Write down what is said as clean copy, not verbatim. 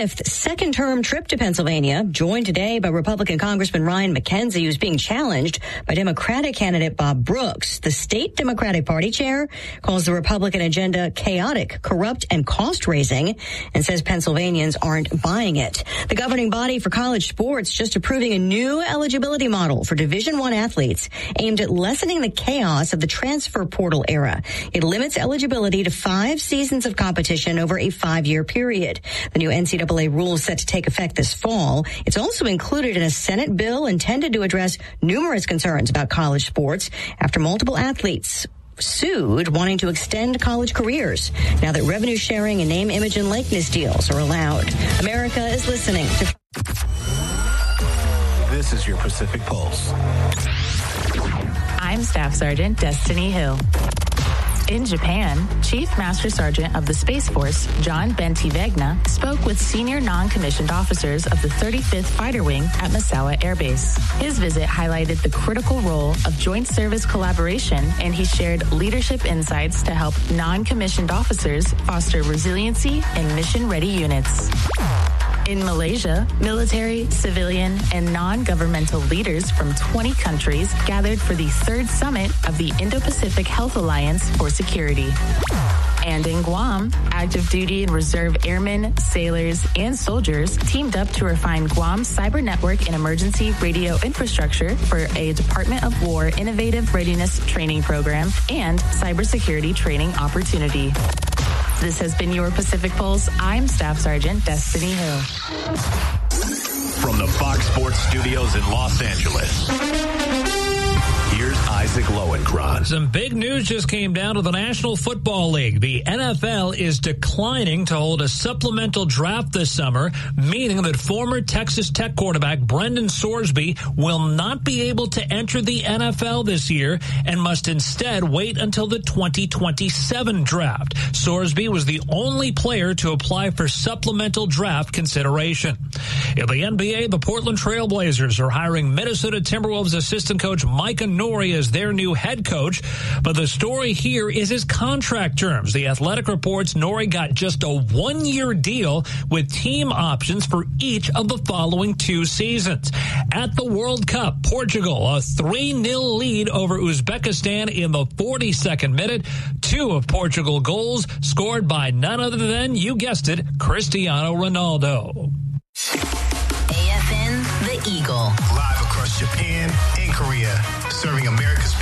5th second-term trip to Pennsylvania, joined today by Republican Congressman Ryan McKenzie, who's being challenged by Democratic candidate Bob Brooks. The state Democratic Party chair calls the Republican agenda chaotic, corrupt, and cost-raising, and says Pennsylvanians aren't buying it. The governing body for college sports just approving a new eligibility model for Division I athletes aimed at lessening the chaos of the transfer portal era. It limits eligibility to 5 seasons of competition over a 5-year period. The new NCAA rule is set to take effect this fall. It's also included in a Senate bill intended to address numerous concerns about college sports after multiple athletes sued wanting to extend college careers now that revenue sharing and name, image, and likeness deals are allowed. America is listening to... This is your Pacific Pulse. I'm Staff Sergeant Destiny Hill. In Japan, Chief Master Sergeant of the Space Force, John Bentivegna, spoke with senior non-commissioned officers of the 35th Fighter Wing at Misawa Air Base. His visit highlighted the critical role of joint service collaboration, and he shared leadership insights to help non-commissioned officers foster resiliency in mission-ready units. In Malaysia, military, civilian, and non-governmental leaders from 20 countries gathered for the 3rd summit of the Indo-Pacific Health Alliance for Security. And in Guam, active duty and reserve airmen, sailors, and soldiers teamed up to refine Guam's cyber network and emergency radio infrastructure for a Department of War innovative readiness training program and cybersecurity training opportunity. This has been your Pacific Pulse. I'm Staff Sergeant Destiny Hill. From the Fox Sports Studios in Los Angeles, here's Isaac Lowenkron. Some big news just came down to the National Football League. The NFL is declining to hold a supplemental draft this summer, meaning that former Texas Tech quarterback Brendan Sorsby will not be able to enter the NFL this year and must instead wait until the 2027 draft. Sorsby was the only player to apply for supplemental draft consideration. In the NBA, the Portland Trail Blazers are hiring Minnesota Timberwolves assistant coach Micah Nori as their new head coach. But the story here is his contract terms. The Athletic reports Nori got just a 1-year deal with team options for each of the following 2 seasons. At the World Cup, Portugal, a 3-0 lead over Uzbekistan in the 42nd minute. 2 of Portugal goals scored by none other than, you guessed it, Cristiano Ronaldo. AFN, The Eagle. Live across Japan and Korea, serving America's